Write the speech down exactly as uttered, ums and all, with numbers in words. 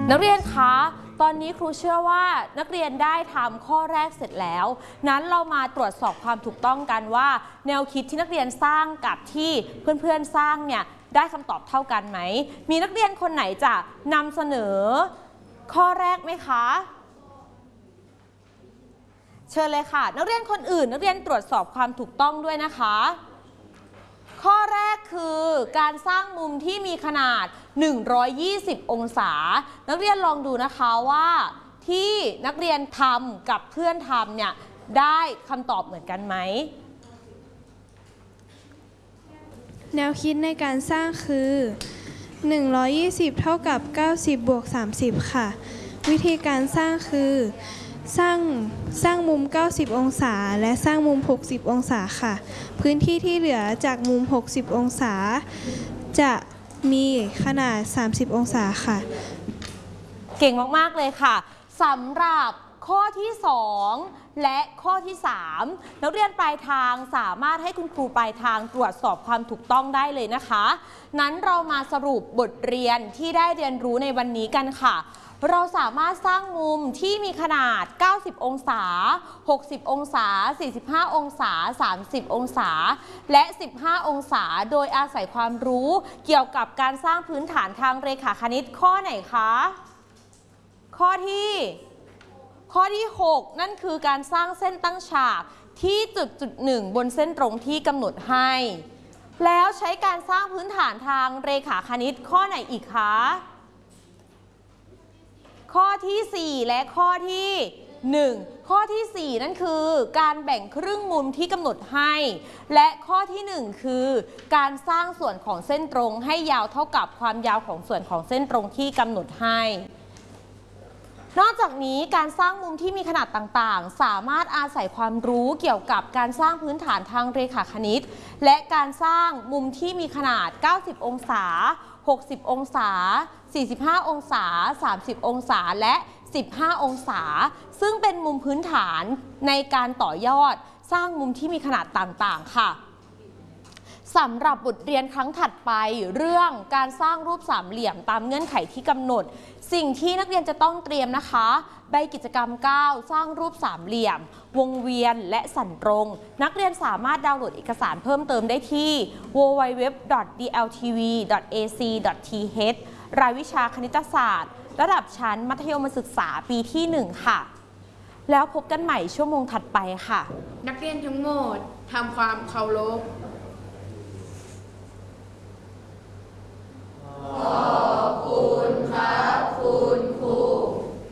นักเรียนคะตอนนี้ครูเชื่อว่านักเรียนได้ทำข้อแรกเสร็จแล้วนั้นเรามาตรวจสอบความถูกต้องกันว่าแนวคิดที่นักเรียนสร้างกับที่เพื่อนๆสร้างเนี่ยได้คำตอบเท่ากันไหมมีนักเรียนคนไหนจะนำเสนอข้อแรกไหมคะเชิญเลยค่ะนักเรียนคนอื่นนักเรียนตรวจสอบความถูกต้องด้วยนะคะข้อแรกคือการสร้างมุมที่มีขนาดหนึ่งร้อยยี่สิบองศานักเรียนลองดูนะคะว่าที่นักเรียนทำกับเพื่อนทำเนี่ยได้คำตอบเหมือนกันไหมแนวคิดในการสร้างคือหนึ่งร้อยยี่สิบเท่ากับเก้าสิบบวกสามสิบค่ะวิธีการสร้างคือสร้างสร้างมุมเก้าสิบองศาและสร้างมุมหกสิบองศาค่ะพื้นที่ที่เหลือจากมุมหกสิบองศาจะมีขนาดสามสิบองศาค่ะเก่งมากๆเลยค่ะสำหรับข้อที่สองและข้อที่สามนักเรียนปลายทางสามารถให้คุณครูปลายทางตรวจสอบความถูกต้องได้เลยนะคะนั้นเรามาสรุปบทเรียนที่ได้เรียนรู้ในวันนี้กันค่ะเราสามารถสร้างมุมที่มีขนาดเก้าสิบองศาหกสิบองศาสี่สิบห้าองศาสามสิบองศาและสิบห้าองศาโดยอาศัยความรู้เกี่ยวกับการสร้างพื้นฐานทางเรขาคณิตข้อไหนคะข้อที่ข้อที่หกนั่นคือการสร้างเส้นตั้งฉากที่จุดจุดหนึ่งบนเส้นตรงที่กำหนดให้แล้วใช้การสร้างพื้นฐานทางเรขาคณิตข้อไหนอีกคะข้อที่สี่และข้อที่หนึ่งข้อที่สี่นั่นคือการแบ่งครึ่งมุมที่กำหนดให้และข้อที่หนึ่งคือการสร้างส่วนของเส้นตรงให้ยาวเท่ากับความยาวของส่วนของเส้นตรงที่กำหนดให้นอกจากนี้การสร้างมุมที่มีขนาดต่างๆสามารถอาศัยความรู้เกี่ยวกับการสร้างพื้นฐานทางเรขาคณิตและการสร้างมุมที่มีขนาดเก้าสิบองศาหกสิบองศาสี่สิบห้าองศาสามสิบองศาและสิบห้าองศาซึ่งเป็นมุมพื้นฐานในการต่อยอดสร้างมุมที่มีขนาดต่างๆค่ะสำหรับบทเรียนครั้งถัดไปเรื่องการสร้างรูปสามเหลี่ยมตามเงื่อนไขที่กำหนดสิ่งที่นักเรียนจะต้องเตรียมนะคะใบกิจกรรมเก้าสร้างรูปสามเหลี่ยมวงเวียนและสันตรงนักเรียนสามารถดาวน์โหลดเอกสารเพิ่มเติมได้ที่ ดับเบิลยู ดับเบิลยู ดับเบิลยู ดอท ดี แอล ที วี ดอท เอ ซี ดอท ที เอช รายวิชาคณิตศาสตร์ระดับชั้นมัธยมศึกษาปีที่หนึ่งค่ะแล้วพบกันใหม่ชั่วโมงถัดไปค่ะนักเรียนทั้งหมดทำความเคารพ